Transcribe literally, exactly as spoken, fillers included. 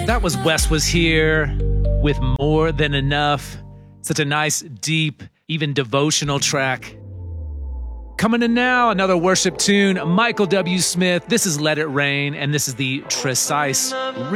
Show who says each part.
Speaker 1: That was Wes Was Here with More Than Enough. Such a nice, deep, even devotional track. Coming in now, another worship tune, Michael W. Smith. This is Let It Rain, and this is the Precise